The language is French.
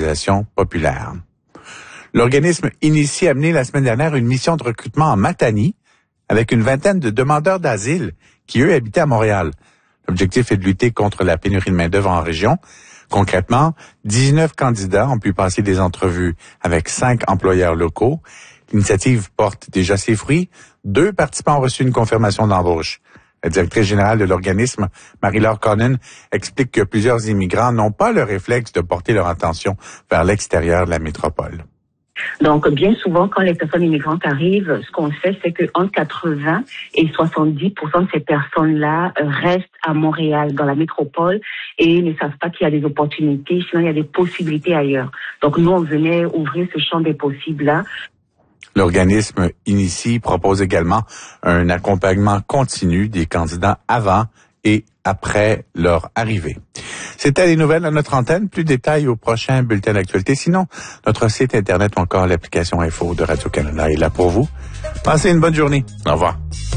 mobilisation populaire. L'organisme Initie a mené la semaine dernière une mission de recrutement en Matanie avec une vingtaine de demandeurs d'asile qui, eux, habitaient à Montréal. L'objectif est de lutter contre la pénurie de main-d'œuvre en région. Concrètement, 19 candidats ont pu passer des entrevues avec 5 employeurs locaux. L'initiative porte déjà ses fruits. 2 participants ont reçu une confirmation d'embauche. La directrice générale de l'organisme, Marie-Laure Conan, explique que plusieurs immigrants n'ont pas le réflexe de porter leur attention vers l'extérieur de la métropole. Donc, bien souvent, quand les personnes immigrantes arrivent, ce qu'on sait, c'est que entre 80 et 70% de ces personnes-là restent à Montréal, dans la métropole, et ne savent pas qu'il y a des opportunités, sinon il y a des possibilités ailleurs. Donc, nous, on venait ouvrir ce champ des possibles-là. L'organisme Initie propose également un accompagnement continu des candidats avant et après leur arrivée. C'était les nouvelles à notre antenne. Plus de détails au prochain bulletin d'actualité. Sinon, notre site Internet ou encore l'application Info de Radio-Canada est là pour vous. Passez une bonne journée. Au revoir.